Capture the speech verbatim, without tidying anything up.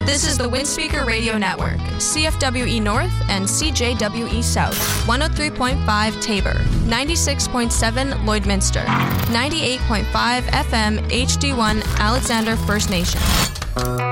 This is the Windspeaker Radio Network, C F W E North and C J W E South, one oh three point five Tabor, ninety-six point seven Lloydminster, ninety-eight point five F M H D one Alexander First Nation.